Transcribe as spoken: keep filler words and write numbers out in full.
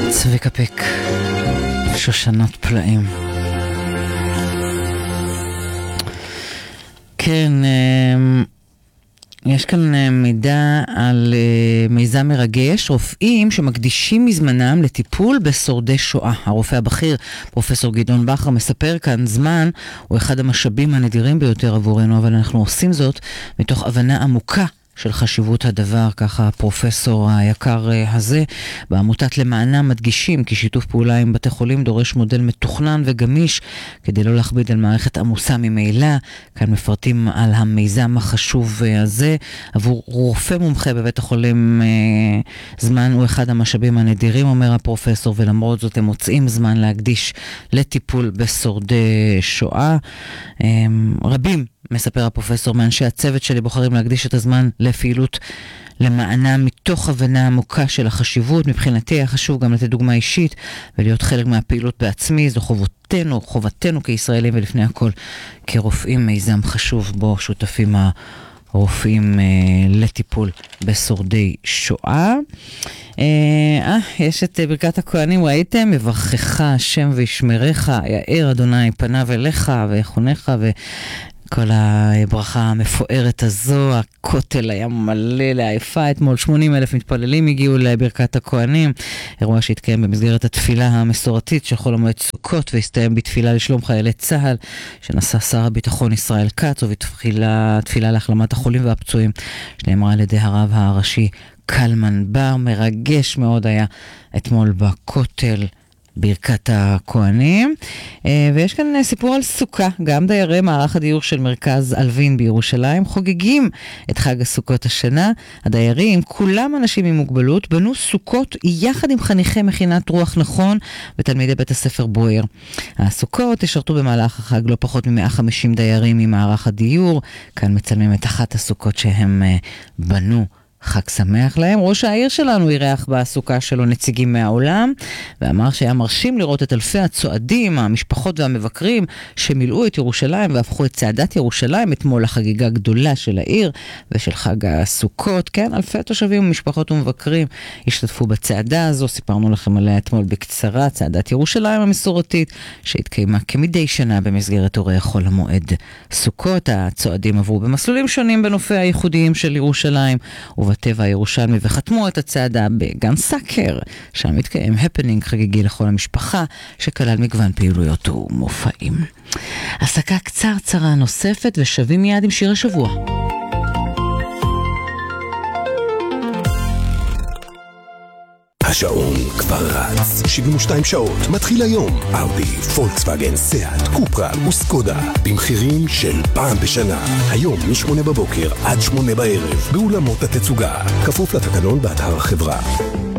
צביקה פיק, שושנות פלאים. כן, יש כאן מידע על מיזם מרגש, רופאים שמקדישים מזמנם לטיפול בשורדי שואה. הרופא הבכיר, פרופסור גדעון בכר, מספר כאן, זמן הוא אחד המשאבים הנדירים ביותר עבורנו, אבל אנחנו עושים זאת מתוך הבנה עמוקה של חשיבות הדבר. ככה הפרופסור היקר הזה. בעמותת למענם מדגישים כי שיתוף פעולה עם בתי חולים דורש מודל מתוכנן וגמיש כדי לא להכביד על מערכת עמוסה ממילא. כאן מפרטים על המיזם החשוב הזה. עבור רופא מומחה בבית החולים זמן הוא אחד המשאבים הנדירים, אומר הפרופסור, ולמרות זאת הם מוצאים זמן להקדיש לטיפול בשורדי שואה. רבים, מספר הפרופסור, מאנשי הצוות שלי בוחרים להקדיש את הזמן לפעילות למענה מתוך הבנה עמוקה של החשיבות. מבחינתי היה חשוב גם לתת דוגמה אישית ולהיות חלק מהפעילות בעצמי. זו חובתנו, חובתנו כישראלים ולפני הכל כרופאים. מיזם חשוב בו שותפים הרופאים אה, לטיפול בשורדי שואה. אה, יש את ברכת הכהנים, ראיתם? מברכך השם וישמרך, יאר אדוני פניו אליך ויחונך, ו... כל הברכה המפוארת הזו. הכותל היה מלא לעייפה אתמול, שמונים אלף מתפללים הגיעו לברכת הכהנים, אירוע שהתקיים במסגרת התפילה המסורתית של חול המועד סוכות, והסתיים בתפילה לשלום חיילי צה"ל שנשא שר הביטחון ישראל כץ, ובתפילה תפילה להחלמת החולים והפצועים שנאמרה על ידי הרב הראשי קלמן בר. מרגש מאוד היה אתמול בכותל ברכת הכהנים. ויש כאן סיפור על סוכה. גם דיירי מערך הדיור של מרכז אלווין בירושלים חוגגים את חג הסוכות השנה. הדיירים, כולם אנשים עם מוגבלות, בנו סוכות יחד עם חניכי מכינת רוח נכון ותלמידי בית הספר בויר. הסוכות ישרתו במהלך החג לא פחות מ-מאה וחמישים דיירים ממערך הדיור. כאן מצלמים את אחת הסוכות שהם בנו. חג שמח להם. ראש העיר שלנו אירח בסוכה שלו נציגים מהעולם, ואמר שהיה מרשים לראות את אלפי הצועדים, המשפחות והמבקרים שמילאו את ירושלים והפכו את צעדת ירושלים אתמול לחגיגה גדולה של העיר ושל חג הסוכות. כן, אלפי תושבים ומשפחות ומבקרים השתתפו בצעדה הזו. סיפרנו לכם עליה אתמול בקצרה, צעדת ירושלים המסורתית שהתקיימה כמדי שנה במסגרת אירועי חול המועד סוכות. הצועדים עברו במסלולים שונים בנופי הייחודיים של ירושלים ובטבע הירושלמי, וחתמו את הצעדה בגן סאקר, שם מתקיים הפנינג חגיגי לכל המשפחה שכלל מגוון פעילויות ומופעים. הסקה קצרצרה נוספת ושווים מיד עם שיר השבוע. השעון כבר רץ, שבעים ושתיים שעות, מתחיל היום. אאודי, פולקסווגן, סיאט, קופרה וסקודה, במחירים של פעם בשנה. היום משמונה בבוקר עד שמונה בערב, באולמות התצוגה. כפוף לתקנון באתר החברה.